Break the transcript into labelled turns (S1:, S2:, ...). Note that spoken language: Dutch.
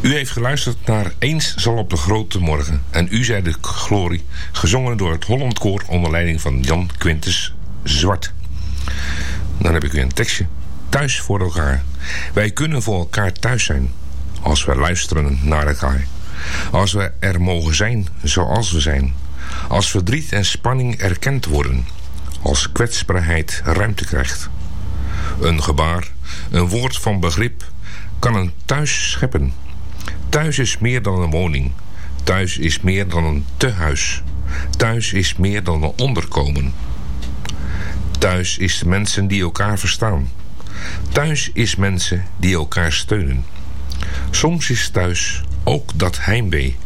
S1: U heeft geluisterd naar Eens zal op de grote morgen en U zij de glorie, gezongen door het Holland Koor onder leiding van Jan Quintus Zwart. Dan heb ik weer een tekstje. Thuis voor elkaar. Wij kunnen voor elkaar thuis zijn als we luisteren naar elkaar. Als we er mogen zijn zoals we zijn. Als verdriet en spanning erkend worden. Als kwetsbaarheid ruimte krijgt. Een gebaar, een woord van begrip kan een thuis scheppen. Thuis is meer dan een woning. Thuis is meer dan een tehuis. Thuis is meer dan een onderkomen. Thuis is mensen die elkaar verstaan. Thuis is mensen die elkaar steunen. Soms is thuis ook dat heimwee